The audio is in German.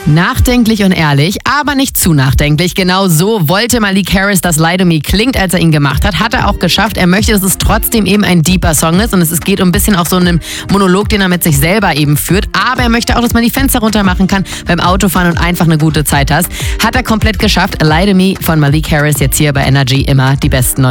Nachdenklich und ehrlich, aber nicht zu nachdenklich. Genau so wollte Malik Harris, dass Lie to Me klingt, als er ihn gemacht hat. Hat er auch geschafft. Er möchte, dass es trotzdem eben ein deeper Song ist. Und es geht um ein bisschen auch so einen Monolog, den er mit sich selber eben führt. Aber er möchte auch, dass man die Fenster runter machen kann beim Autofahren und einfach eine gute Zeit hast. Hat er komplett geschafft. Lie to Me von Malik Harris jetzt hier bei Energy, immer die besten neuen.